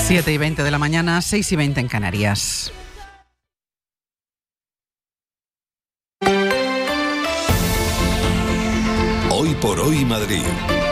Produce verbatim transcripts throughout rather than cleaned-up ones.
siete y veinte de la mañana, seis y veinte en Canarias. Hoy por hoy Madrid.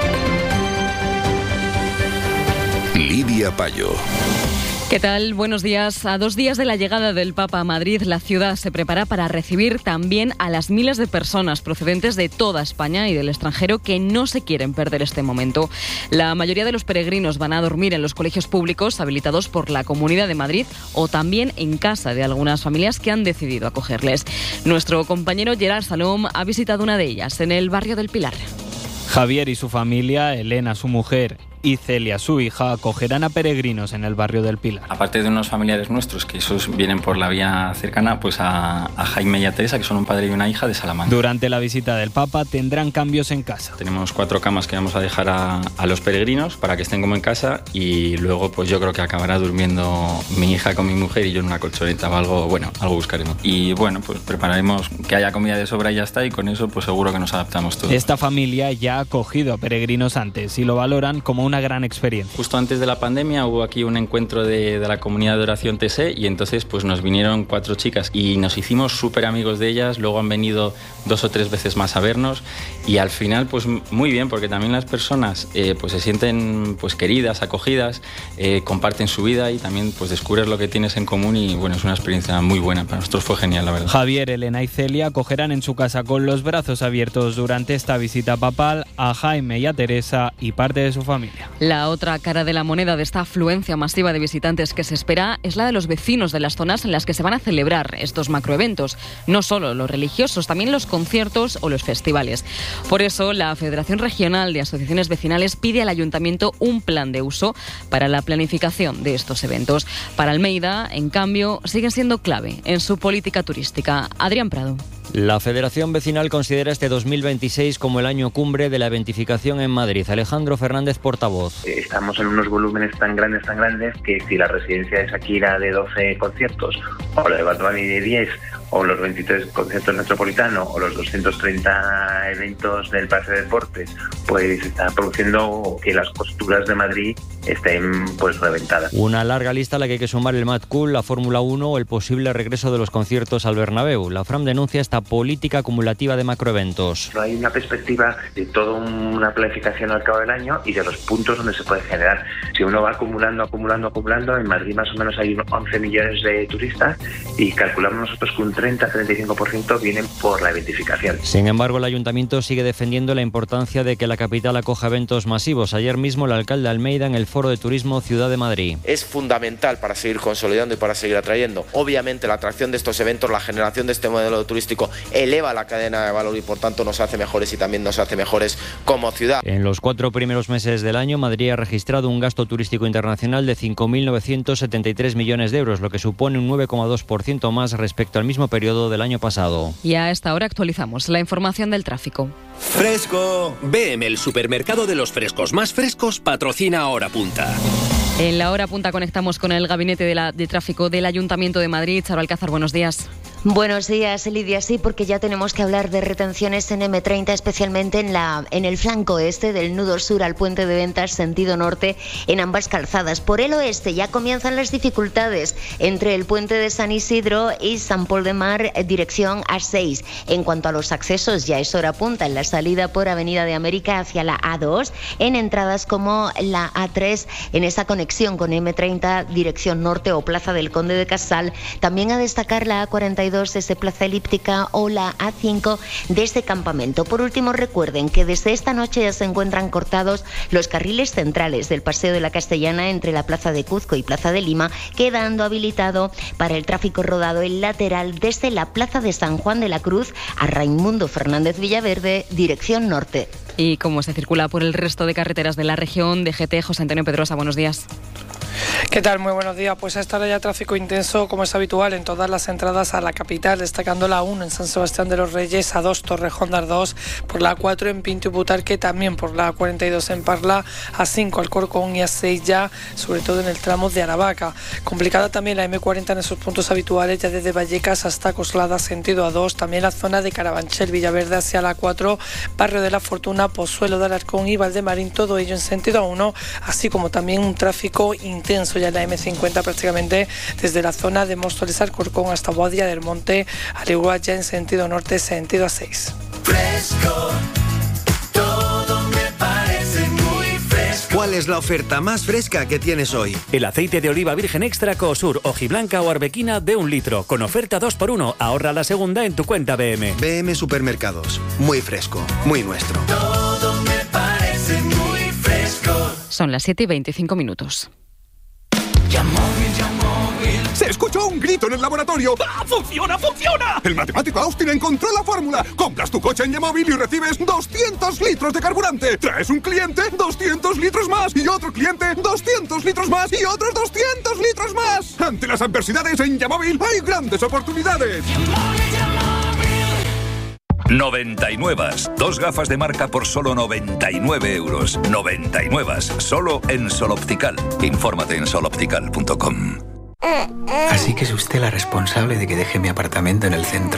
Lidia Payo. ¿Qué tal? Buenos días. A dos días de la llegada del Papa a Madrid, la ciudad se prepara para recibir también a las miles de personas procedentes de toda España y del extranjero que no se quieren perder este momento. La mayoría de los peregrinos van a dormir en los colegios públicos habilitados por la Comunidad de Madrid o también en casa de algunas familias que han decidido acogerles. Nuestro compañero Gerard Salom ha visitado una de ellas en el barrio del Pilar. Javier y su familia, Elena, su mujer, y Celia, su hija, acogerán a peregrinos en el barrio del Pilar. Aparte de unos familiares nuestros, que esos vienen por la vía cercana, pues a, a Jaime y a Teresa, que son un padre y una hija de Salamanca. Durante la visita del Papa tendrán cambios en casa. Tenemos cuatro camas que vamos a dejar a, a los peregrinos para que estén como en casa, y luego pues yo creo que acabará durmiendo mi hija con mi mujer y yo en una colchoneta o algo, bueno, algo buscaremos. Y bueno, pues prepararemos que haya comida de sobra y ya está, y con eso pues seguro que nos adaptamos todos. Esta familia ya ha acogido a peregrinos antes y lo valoran como una gran experiencia. Justo antes de la pandemia hubo aquí un encuentro de, de la comunidad de oración T S E y entonces pues nos vinieron cuatro chicas y nos hicimos súper amigos de ellas. Luego han venido dos o tres veces más a vernos y al final pues muy bien, porque también las personas eh, pues se sienten pues queridas, acogidas, eh, comparten su vida y también pues descubres lo que tienes en común y bueno, es una experiencia muy buena. Para nosotros fue genial, la verdad. Javier, Elena y Celia acogerán en su casa con los brazos abiertos durante esta visita papal a Jaime y a Teresa y parte de su familia. La otra cara de la moneda de esta afluencia masiva de visitantes que se espera es la de los vecinos de las zonas en las que se van a celebrar estos macroeventos. No solo los religiosos, también los conciertos o los festivales. Por eso, la Federación Regional de Asociaciones Vecinales pide al Ayuntamiento un plan de uso para la planificación de estos eventos. Para Almeida, en cambio, siguen siendo clave en su política turística. Adrián Prado. La Federación Vecinal considera este dos mil veintiséis como el año cumbre de la eventificación en Madrid. Alejandro Fernández, portavoz. Estamos en unos volúmenes tan grandes, tan grandes, que si la residencia de Shakira de doce conciertos, o la de Bad Bunny de diez, o los veintitrés conciertos metropolitanos, o los doscientos treinta eventos del Palacio de Deportes, pues está produciendo que las costuras de Madrid estén pues reventadas. Una larga lista a la que hay que sumar el Mad Cool, la Fórmula uno o el posible regreso de los conciertos al Bernabéu. La Fram denuncia esta política acumulativa de macroeventos. No hay una perspectiva de toda una planificación al cabo del año y de los puntos donde se puede generar. Si uno va acumulando, acumulando, acumulando, en Madrid más o menos hay once millones de turistas y calculamos nosotros que un treinta a treinta y cinco por ciento vienen por la eventificación. Sin embargo, el Ayuntamiento sigue defendiendo la importancia de que la capital acoja eventos masivos. Ayer mismo el alcalde Almeida en el Foro de Turismo Ciudad de Madrid. Es fundamental para seguir consolidando y para seguir atrayendo. Obviamente la atracción de estos eventos, la generación de este modelo turístico eleva la cadena de valor y por tanto nos hace mejores y también nos hace mejores como ciudad. En los cuatro primeros meses del año, Madrid ha registrado un gasto turístico internacional de cinco mil novecientos setenta y tres millones de euros, lo que supone un nueve coma dos por ciento más respecto al mismo periodo del año pasado. Y a esta hora actualizamos la información del tráfico. Fresco. B M, el supermercado de los frescos más frescos, patrocina Hora Punta. En la Hora Punta conectamos con el Gabinete de, la, de Tráfico del Ayuntamiento de Madrid. Charo Alcázar, buenos días. Buenos días, Lidia. Sí, porque ya tenemos que hablar de retenciones en eme treinta, especialmente en la en el flanco este del nudo sur al puente de Ventas, sentido norte, en ambas calzadas. Por el oeste ya comienzan las dificultades entre el puente de San Isidro y San Pol de Mar, dirección A seis. En cuanto a los accesos, ya es hora punta en la salida por Avenida de América hacia la A dos, en entradas como la A tres, en esa conexión con eme treinta, dirección norte o Plaza del Conde de Casal. También a destacar la A cuarenta y dos desde Plaza Elíptica o la A cinco desde Campamento. Por último, recuerden que desde esta noche ya se encuentran cortados los carriles centrales del Paseo de la Castellana entre la Plaza de Cuzco y Plaza de Lima, quedando habilitado para el tráfico rodado el lateral desde la Plaza de San Juan de la Cruz a Raimundo Fernández Villaverde, dirección norte. ¿Y cómo se circula por el resto de carreteras de la región? D G T, José Antonio Pedrosa, buenos días. ¿Qué tal? Muy buenos días. Pues a esta hora ya tráfico intenso, como es habitual, en todas las entradas a la capital, destacando la uno en San Sebastián de los Reyes, A dos Torrejón de Ardoz, por la cuatro en Pinto y Butarque, también por la cuarenta y dos en Parla, A cinco Alcorcón y A seis ya, sobre todo en el tramo de Aravaca. Complicada también la eme cuarenta en esos puntos habituales, ya desde Vallecas hasta Coslada, sentido A dos, también la zona de Carabanchel, Villaverde hacia la cuatro, Barrio de la Fortuna, Pozuelo de Alarcón y Valdemarín, todo ello en sentido A uno, así como también un tráfico intenso intenso ya en la eme cincuenta prácticamente desde la zona de Móstoles Alcorcón hasta Boadilla del Monte, al igual ya en sentido norte, sentido A seis. Fresco, todo me parece muy fresco. ¿Cuál es la oferta más fresca que tienes hoy? El aceite de oliva virgen extra Coosur, hojiblanca o arbequina de un litro, con oferta dos por uno. Ahorra la segunda en tu cuenta B M. B M Supermercados, muy fresco, muy nuestro. Todo me parece muy fresco. Son las siete y veinticinco minutos. Yamóvil, Yamóvil. Se escuchó un grito en el laboratorio. ¡Ah, funciona, funciona! El matemático Austin encontró la fórmula. Compras tu coche en Yamóvil y recibes doscientos litros de carburante. Traes un cliente, doscientos litros más. Y otro cliente, doscientos litros más. Y otros doscientos litros más. Ante las adversidades en Yamóvil hay grandes oportunidades. Yamóvil, Yamóvil. noventa y nueve. Dos gafas de marca por solo noventa y nueve euros. noventa y nueve. Solo en Sol Optical. Infórmate en sol optical punto com. Así que es usted la responsable de que deje mi apartamento en el centro,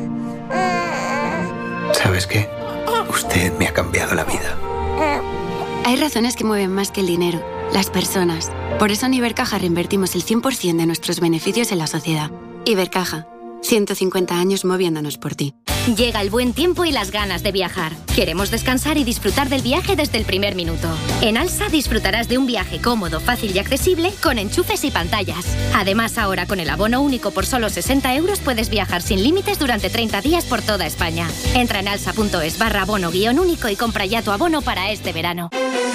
¿eh? ¿Sabes qué? Usted me ha cambiado la vida. Hay razones que mueven más que el dinero, las personas. Por eso en Ibercaja reinvertimos el cien por ciento de nuestros beneficios en la sociedad. Ibercaja, ciento cincuenta años moviéndonos por ti. Llega el buen tiempo y las ganas de viajar. Queremos descansar y disfrutar del viaje desde el primer minuto. En Alsa disfrutarás de un viaje cómodo, fácil y accesible con enchufes y pantallas. Además, ahora con el abono único por solo sesenta euros puedes viajar sin límites durante treinta días por toda España. Entra en alsa.es barra abono guión único y compra ya tu abono para este verano.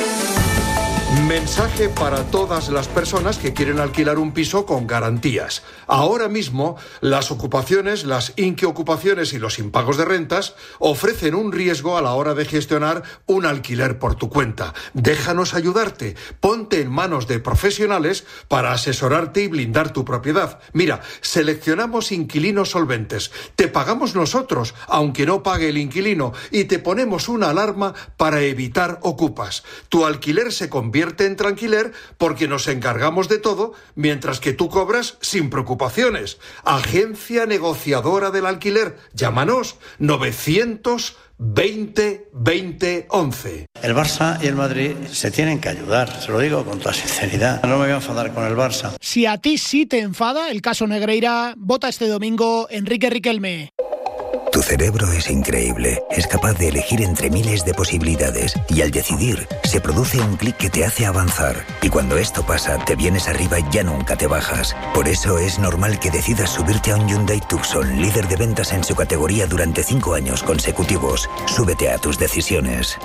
Mensaje para todas las personas que quieren alquilar un piso con garantías. Ahora mismo, las ocupaciones, las inquiocupaciones y los impagos de rentas ofrecen un riesgo a la hora de gestionar un alquiler por tu cuenta. Déjanos ayudarte. Ponte en manos de profesionales para asesorarte y blindar tu propiedad. Mira, seleccionamos inquilinos solventes. Te pagamos nosotros, aunque no pague el inquilino, y te ponemos una alarma para evitar ocupas. Tu alquiler se convierte en tranquiler porque nos encargamos de todo mientras que tú cobras sin preocupaciones. Agencia negociadora del alquiler. Llámanos novecientos veinte veinte once. El Barça y el Madrid se tienen que ayudar, se lo digo con toda sinceridad. No me voy a enfadar con el Barça. Si a ti sí te enfada el caso Negreira, vota este domingo Enrique Riquelme. Tu cerebro es increíble, es capaz de elegir entre miles de posibilidades y al decidir se produce un clic que te hace avanzar. Y cuando esto pasa, te vienes arriba y ya nunca te bajas. Por eso es normal que decidas subirte a un Hyundai Tucson, líder de ventas en su categoría durante cinco años consecutivos. Súbete a tus decisiones.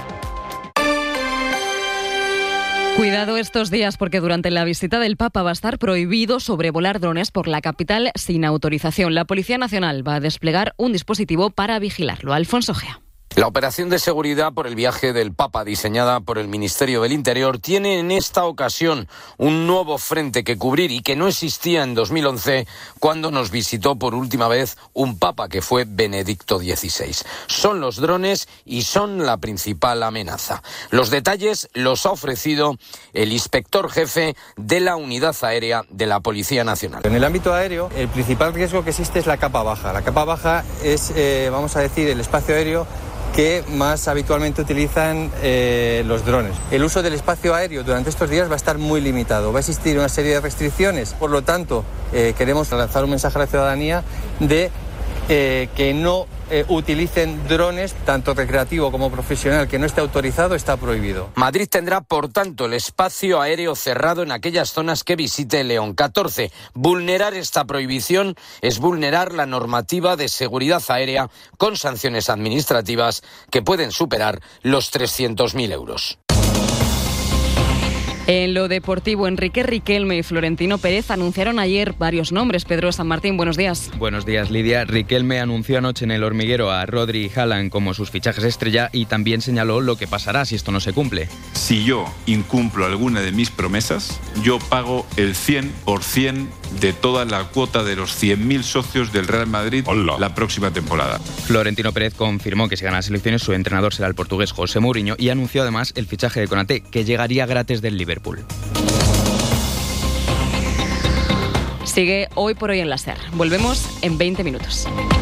Cuidado estos días porque durante la visita del Papa va a estar prohibido sobrevolar drones por la capital sin autorización. La Policía Nacional va a desplegar un dispositivo para vigilarlo. Alfonso Gea. La operación de seguridad por el viaje del Papa, diseñada por el Ministerio del Interior, tiene en esta ocasión un nuevo frente que cubrir y que no existía en dos mil once, cuando nos visitó por última vez un Papa, que fue Benedicto dieciséis. Son los drones y son la principal amenaza. Los detalles los ha ofrecido el inspector jefe de la Unidad Aérea de la Policía Nacional. En el ámbito aéreo, el principal riesgo que existe es la capa baja. La capa baja es, eh, vamos a decir, el espacio aéreo que más habitualmente utilizan eh, los drones. El uso del espacio aéreo durante estos días va a estar muy limitado, va a existir una serie de restricciones, por lo tanto eh, queremos lanzar un mensaje a la ciudadanía de eh, que no eh, utilicen drones, tanto recreativo como profesional, que no esté autorizado, está prohibido. Madrid tendrá, por tanto, el espacio aéreo cerrado en aquellas zonas que visite León catorce. Vulnerar esta prohibición es vulnerar la normativa de seguridad aérea con sanciones administrativas que pueden superar los trescientos mil euros. En lo deportivo, Enrique Riquelme y Florentino Pérez anunciaron ayer varios nombres. Pedro San Martín, buenos días. Buenos días, Lidia. Riquelme anunció anoche en El Hormiguero a Rodri y Haaland como sus fichajes estrella y también señaló lo que pasará si esto no se cumple. Si yo incumplo alguna de mis promesas, yo pago el cien por ciento de toda la cuota de los cien mil socios del Real Madrid Hola. la próxima temporada. Florentino Pérez confirmó que si gana las elecciones su entrenador será el portugués José Mourinho y anunció además el fichaje de Konaté, que llegaría gratis del Liverpool. Sigue Hoy por Hoy en la SER. Volvemos en veinte minutos.